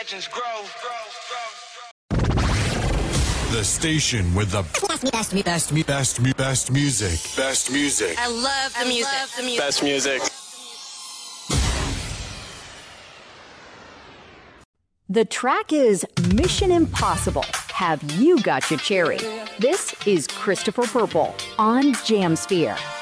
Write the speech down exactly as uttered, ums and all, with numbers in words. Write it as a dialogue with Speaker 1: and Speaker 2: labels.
Speaker 1: legends grow.
Speaker 2: The station with the best, best, best, best, best music. Best music.
Speaker 3: I love the music. Love the music.
Speaker 4: Best music.
Speaker 5: The track is Mission Impossible. Have You Got Your Cherry? This is Christopher Purple on Jamsphere.